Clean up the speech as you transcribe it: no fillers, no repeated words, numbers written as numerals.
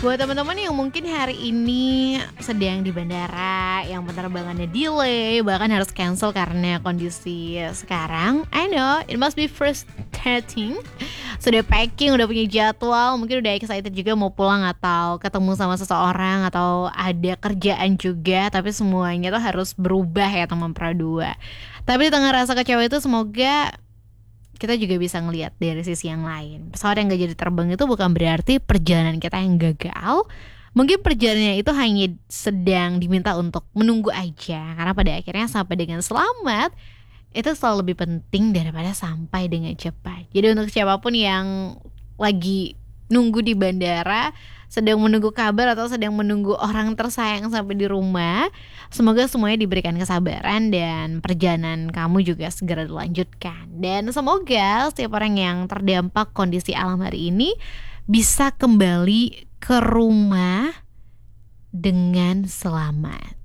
Buat teman-teman yang mungkin hari ini sedang di bandara, yang penerbangannya delay, bahkan harus cancel karena kondisi sekarang, I know it must be frustrating. Sudah packing, udah punya jadwal, mungkin udah excited juga mau pulang atau ketemu sama seseorang atau ada kerjaan juga, tapi semuanya tuh harus berubah ya teman Pradua. Tapi di tengah rasa kecewa itu semoga kita juga bisa ngelihat dari sisi yang lain. Pesawat yang gak jadi terbang itu bukan berarti perjalanan kita yang gagal. Mungkin perjalanannya itu hanya sedang diminta untuk menunggu aja. Karena pada akhirnya sampai dengan selamat itu selalu lebih penting daripada sampai dengan cepat. Jadi untuk siapapun yang lagi nunggu di bandara, sedang menunggu kabar atau sedang menunggu orang tersayang sampai di rumah, semoga semuanya diberikan kesabaran dan perjalanan kamu juga segera dilanjutkan. Dan semoga setiap orang yang terdampak kondisi alam hari ini bisa kembali ke rumah dengan selamat.